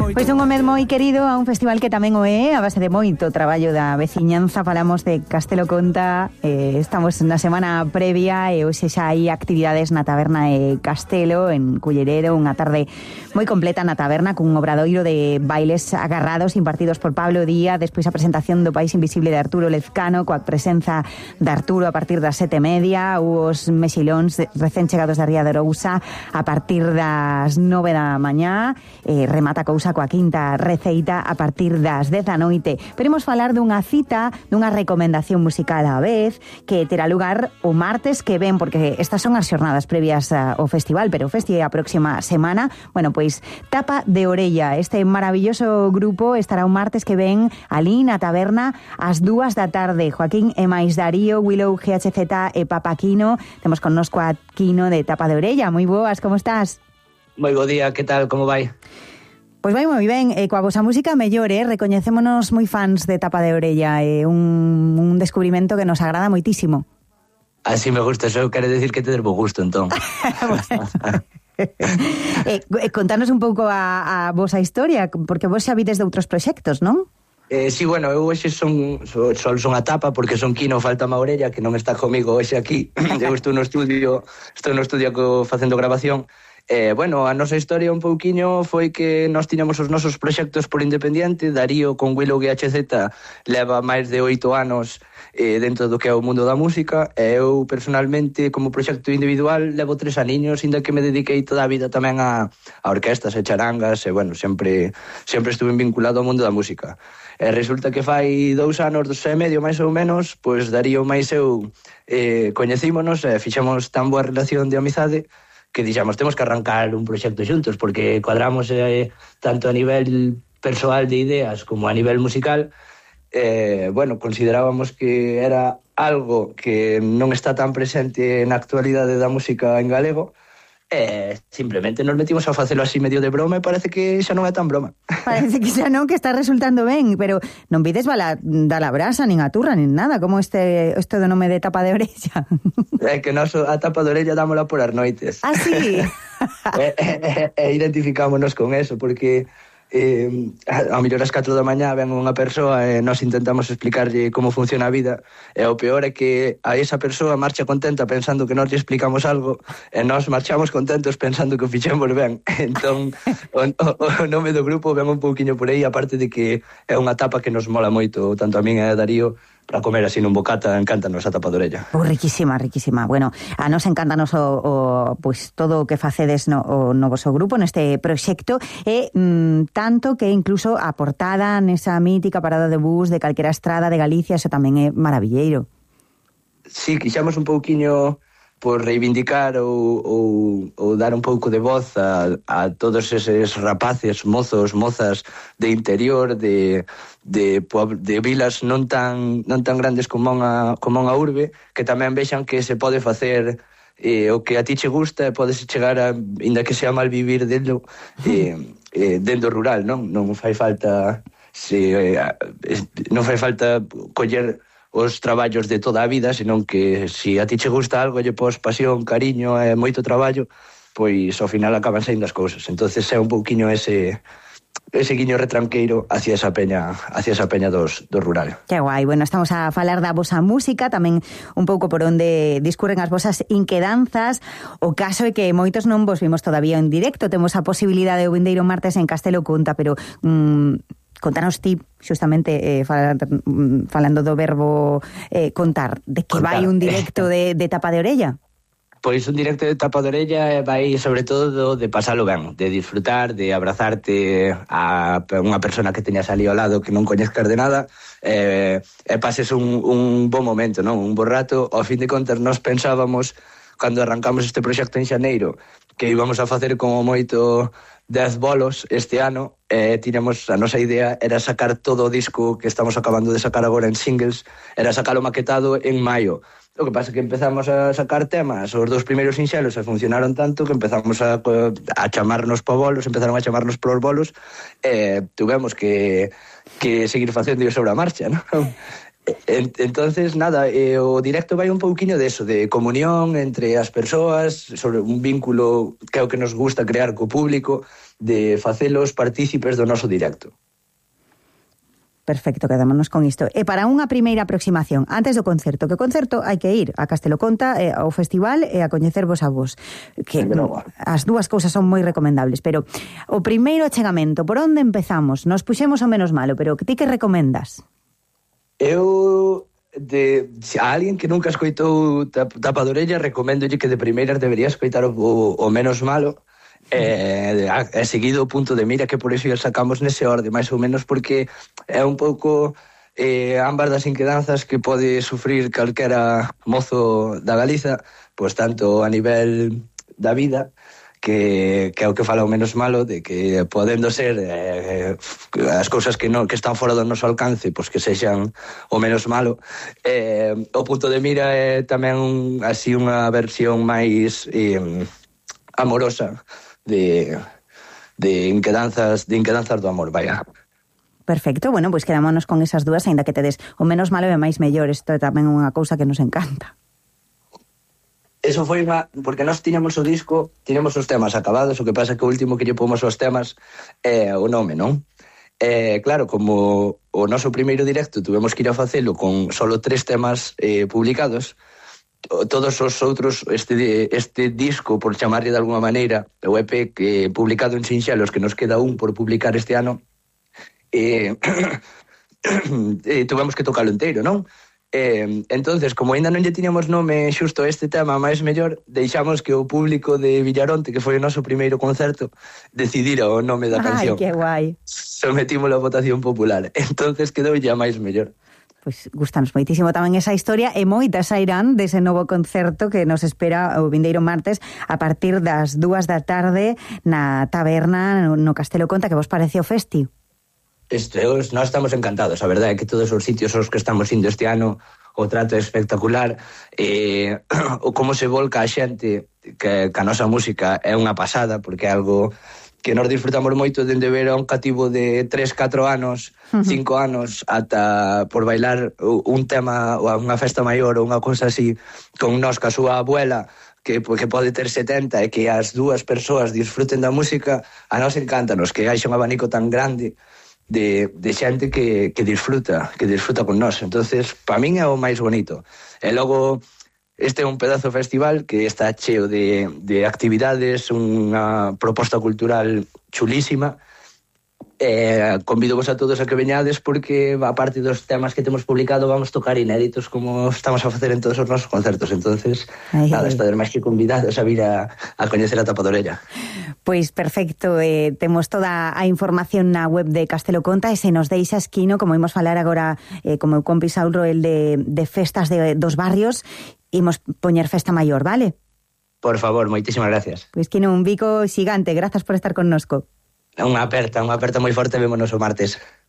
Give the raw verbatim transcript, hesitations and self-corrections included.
Pois un home moi querido a un festival que tamén o é a base de moito traballo da veciñanza. Falamos de Castelo Conta, eh, estamos na semana previa e hoxe xa hai actividades na taberna de Castelo en Culleredo, unha tarde moi completa na taberna cun obradoiro de bailes agarrados impartidos por Pablo Díaz, despois a presentación do País Invisible de Arturo Lezcano coa presenza de Arturo a partir das sete e media, os mexilóns recén chegados da Ría de Arousa a partir das nove da mañá, eh, remata cousa coa quinta receita a partir das dez da noite. Queremos falar dunha cita, dunha recomendación musical á vez, que terá lugar o martes que ven, porque estas son as xornadas previas ao festival, pero o festi é a próxima semana. Bueno, pois Tapa de Orella, este maravilloso grupo estará o martes que ven alí na taberna ás dúas da tarde. Joaquín e máis Darío, Willow, G H Z e Papa Quino. Temos con nos coa Quino de Tapa de Orella. Moi boas, como estás? Moi bo día, que tal, como vai? Pois vai moi ben, e coa vosa música mellor, eh? Recoñecémonos moi fans de Tapa de Orella, é eh? un, un descubrimento que nos agrada moitísimo. Así me gusta, eso quere decir que te des bo gusto, entón. eh, contanos un pouco a, a vosa historia, porque vos xa vides de outros proxectos, non? Eh, sí, bueno, eu hoxe son, son, son a Tapa porque son Quino, falta má Orella, que non está comigo hoxe aquí. Eu estou no estudio, estou no estudio co, facendo grabación. Eh, bueno, a nosa historia un pouquiño foi que nós tiñamos os nosos proxectos por independiente. Darío con Willow G H Z leva máis de oito anos eh, dentro do que é o mundo da música, e eu personalmente como proxecto individual levo tres aniños, inda que me dediquei toda a vida tamén a, a orquestas e charangas, e bueno, sempre sempre estuve vinculado ao mundo da música. E resulta que fai dous anos, dos e medio máis ou menos, pois Darío máis eu eh, coñecímonos e fixemos tan boa relación de amizade que dixamos, temos que arrancar un proxecto xuntos, porque cuadramos eh, tanto a nivel persoal de ideas como a nivel musical. Eh, bueno, considerábamos que era algo que non está tan presente na actualidade da música en galego, e simplemente nos metimos a facelo así medio de broma, e parece que xa non é tan broma. Parece que xa non, que está resultando ben, pero non vides bala, da la brasa, nin a turra, nin nada, como este, este do nome de Tapa de Orella. É que nós a Tapa de Orella dámola por as noites. Ah, sí? e, e, e identificámonos con eso, porque eh, ao mellor ás catro da mañá ven unha persoa e nós intentamos explicarlle como funciona a vida, e o peor é que a esa persoa marcha contenta pensando que nós lle explicamos algo, e nós marchamos contentos pensando que o fixemos ben. Entón, o, o, o nome do grupo ven un pouquiño por aí, aparte de que é unha tapa que nos mola moito, tanto a min e a Darío, para comer así nun bocata, encántanos a Tapa de Orella. Oh, riquísima, riquísima. Bueno, a nos encántanos o, o pues, todo o que facedes no, o no vosso grupo neste proxecto, e mm, tanto que incluso a portada nesa mítica parada de bus de calquera estrada de Galicia, eso tamén é maravilleiro. Sí, quixamos un pouquiño por reivindicar ou, ou, ou dar un pouco de voz a, a todos eses rapaces, mozos, mozas de interior, de, de, de vilas non tan, non tan grandes como unha, como unha urbe, que tamén vexan que se pode facer eh, o que a ti che gusta, e podes chegar a, inda que sea mal vivir dentro, eh, eh, dentro rural, non? Non fai falta se, eh, non fai falta coller os traballos de toda a vida, senón que se a ti che gusta algo, lle pos pasión, cariño e moito traballo, pois ao final acaban saindo as cousas. Entonces é un pouquiño ese ese guiño retranqueiro hacia esa peña, hacia esa peña dos, do rural. Que guai, bueno, estamos a falar da vosa música, tamén un pouco por onde discurren as vosas inquedanzas. O caso é que moitos non vos vimos todavía en directo, temos a posibilidade o vindeiro martes en Castelo Conta, pero mmm, contanos ti, xustamente, eh, falando, falando do verbo eh, contar, de que contar. Vai un directo de, de Tapa de Orella? Pois un directo de Tapa de Orella vai sobre todo de pasalo ben, de disfrutar, de abrazarte a unha persona que teñas ali ao lado que non coñezcas de nada, eh, e pases un, un bon momento, non? Un bon rato. Ao fin de contas, nós pensábamos, cando arrancamos este proxecto en xaneiro, que íbamos a facer como moito dez bolos este ano, e eh, tiñamos, a nosa idea era sacar todo o disco que estamos acabando de sacar agora en singles, era sacalo maquetado en maio. O que pasa é que empezamos a sacar temas, os dos primeiros sinxelos e funcionaron tanto que empezamos a, a chamarnos po bolos, empezaron a chamarnos por bolos, e eh, tuvemos que, que seguir facendo sobre a marcha, non? Entonces, nada, eh, o directo vai un pouquiño deso, de comunión entre as persoas, sobre un vínculo que é o que nos gusta crear co público, de facelos partícipes do noso directo. Perfecto, quedámonos con isto. E para unha primeira aproximación, antes do concerto, que o concerto hai que ir a Castelo Conta, eh, ao festival e a coñecervos a vos, que as dúas cousas son moi recomendables, pero o primeiro achegamento, por onde empezamos? Nos puxemos o menos malo, pero ti que recomendas? Eu, de, a alguén que nunca escoitou Tapa de Orella, recoméndolle que de primeiras debería escoitar o, o, o menos malo, e eh, seguido o punto de mira, que por iso ya sacamos nese orde, máis ou menos, porque é un pouco eh, ambas das inquedanzas que pode sufrir calquera mozo da Galiza, pois tanto a nivel da vida, que, que é o que fala o menos malo, de que podendo ser eh, as cousas que, non, que están fora do noso alcance, pois que sexan o menos malo. Eh, o punto de mira é tamén un, así unha versión máis eh, amorosa de, de inquedanzas de inquedanzas do amor, vaya. Perfecto, bueno, pois pues quedámonos con esas dúas, aínda que tedes o menos malo e máis mellor. Isto é tamén unha cousa que nos encanta. Eso foi unha, porque nós tiñamos o disco, tiñamos os temas acabados, o que pasa que o último que lle pomos os temas é o nome, non? Eh, claro, como o noso primeiro directo tuvemos que ir a facelo con solo tres temas eh, publicados, todos os outros, este, este disco, por chamarlle de alguma maneira, o E P que publicado en Sinxelos, que nos queda un por publicar este ano, eh, eh, tuvemos que tocalo inteiro, non? Eh, entonces, como ainda non lle tiñamos nome xusto a este tema máis mellor, deixamos que o público de Villaronte, que foi o noso primeiro concerto, decidira o nome da Ai, canción. Ai, que guai. Sometímolo a votación popular. Entonces quedou ya máis mellor. Pois gustanos moitísimo tamén esa historia e moitas sairán dese novo concerto que nos espera o vindeiro martes a partir das dúas da tarde na taberna no Castelo Conta. Que vos parece o festi? Estes, nós estamos encantados, a verdade é que todos os sitios aos que estamos indo este ano o trato é espectacular, e o como se volca a xente que, que a nosa música é unha pasada, porque é algo que nos disfrutamos moito dende ver a un cativo de tres, catro anos, cinco anos, ata por bailar un tema ou unha festa maior ou unha cousa así con nós, ca súa abuela, que, que pode ter setenta, e que as dúas persoas disfruten da música. A nós encántanos que haxa un abanico tan grande de, de xente que, que disfruta, que disfruta con nós. Entonces, para min é o máis bonito. E logo, este é un pedazo festival que está cheo de, de actividades, unha proposta cultural chulísima. Eh, convidovos a todos a que veñades, porque a parte dos temas que temos publicado vamos tocar inéditos como estamos a facer en todos os nosos concertos. Entonces, ay, nada, estades máis que convidados a vir a, a coñecer a Tapa de Orella. Pois perfecto, eh, temos toda a información na web de Castelo Conta, e se nos deixa esquino, como imos falar agora eh, como o compi Saúl el de, de festas de, dos barrios, imos poñer festa maior, vale? Por favor, moitísimas gracias. Pois que un bico xigante, grazas por estar connosco. Unha aperta, unha aperta moi forte, vémonos o martes.